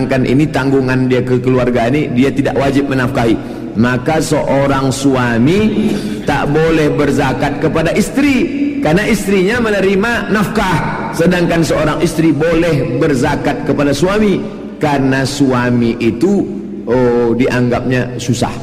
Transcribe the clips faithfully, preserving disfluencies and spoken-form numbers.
Sedangkan ini tanggungan dia ke keluarga ini, dia tidak wajib menafkahi. Maka seorang suami tak boleh berzakat kepada istri, karena istrinya menerima nafkah. Sedangkan seorang istri boleh berzakat kepada suami, karena suami itu oh, dianggapnya susah.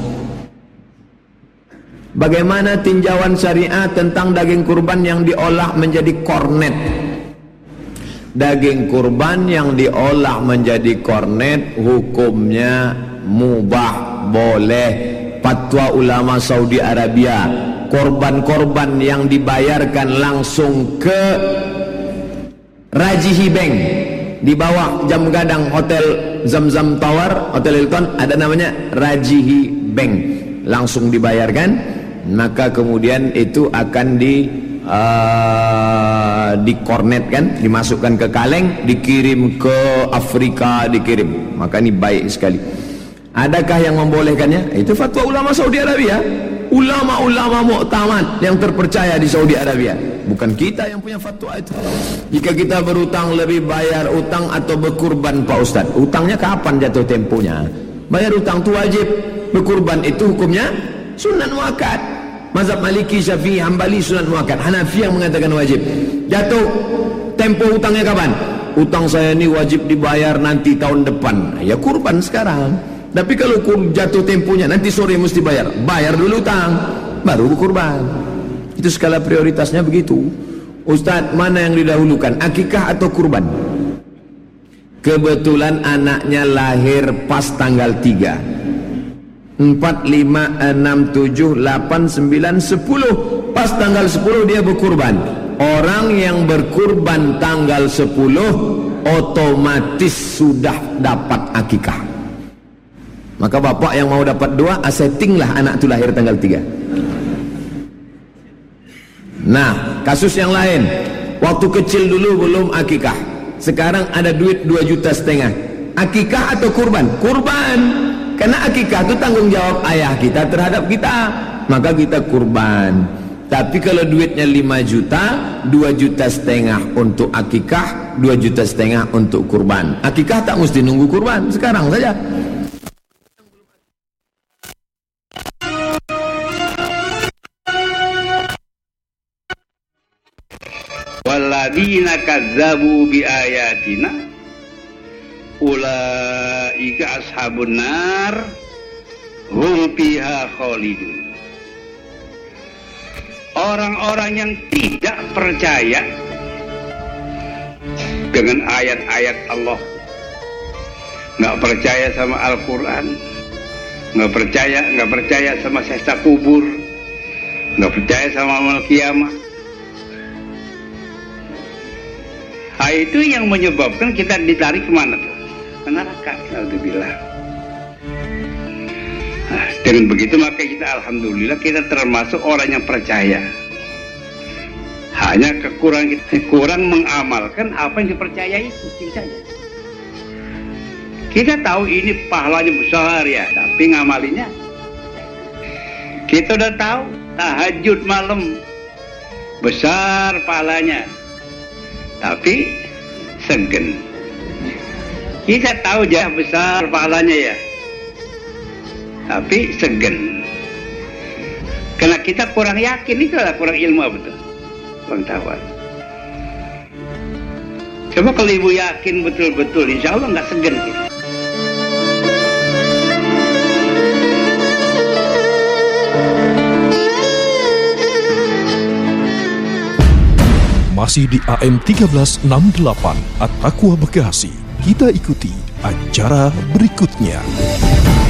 Bagaimana tinjauan syariah tentang daging kurban yang diolah menjadi kornet? Daging kurban yang diolah menjadi kornet hukumnya mubah, boleh. Fatwa ulama Saudi Arabia, korban-korban yang dibayarkan langsung ke Rajihi Bank di bawah jam gadang Hotel Zamzam Tower, Hotel Hilton, ada namanya Rajihi Bank, langsung dibayarkan, maka kemudian itu akan di uh, dikornetkan, dimasukkan ke kaleng, dikirim ke Afrika, dikirim. Maka ini baik sekali. Adakah yang membolehkannya? Itu fatwa ulama Saudi Arabia, ulama-ulama muktamad yang terpercaya di Saudi Arabia. Bukan kita yang punya fatwa itu. Jika kita berutang, lebih bayar utang atau berkurban, Pak Ustaz? Utangnya kapan jatuh temponya? Bayar utang itu wajib. Berkurban itu hukumnya sunat muakkad. Mazhab Maliki, Syafi'i, Hambali sunat muakkad. Hanafi yang mengatakan wajib. Jatuh tempo utangnya kapan? Utang saya ini wajib dibayar nanti tahun depan. Ya kurban sekarang. Tapi kalau jatuh temponya nanti sore mesti bayar, bayar dulu utang, baru berkurban. Itu skala prioritasnya begitu. Ustadz, mana yang didahulukan, akikah atau kurban? Kebetulan anaknya lahir pas tanggal tiga, empat, lima, enam, tujuh, delapan, sembilan, sepuluh. Pas tanggal sepuluh dia berkurban. Orang yang berkurban tanggal sepuluh otomatis sudah dapat akikah. Maka bapak yang mau dapat dua, settinglah anak itu lahir tanggal tiga. Nah, kasus yang lain, waktu kecil dulu belum akikah, sekarang ada duit dua juta setengah. Akikah atau kurban? Kurban. Karena akikah itu tanggung jawab ayah kita terhadap kita, maka kita kurban. Tapi kalau duitnya lima juta, dua juta setengah untuk akikah, dua juta setengah untuk kurban. Akikah tak mesti nunggu kurban, sekarang saja. Walladzina kazzabu biayatina ulaika ashabun nar hum fiha khalidun. Orang-orang yang tidak percaya dengan ayat-ayat Allah, nggak percaya sama Al-Quran, nggak percaya nggak percaya sama siksa kubur, nggak percaya sama amal kiamat. Nah, itu yang menyebabkan kita ditarik kemana tuh? Ke neraka. Alhamdulillah. Nah, dengan begitu maka kita alhamdulillah kita termasuk orang yang percaya. Hanya kekurangan kita kurang mengamalkan apa yang dipercayai itu saja. Kita tahu ini pahalanya besar ya, tapi ngamalinya. Kita udah tahu tahajud malam besar pahalanya, tapi segen. Kita tahu jah besar pahalanya ya, tapi segen. Karena kita kurang yakin, itu adalah kurang ilmu, betul, kurang tahu. Coba kalau ibu yakin betul-betul, insya Allah nggak segen kita. Masih di A M tiga belas enam puluh delapan At-Taqwa Bekasi. Kita ikuti acara berikutnya.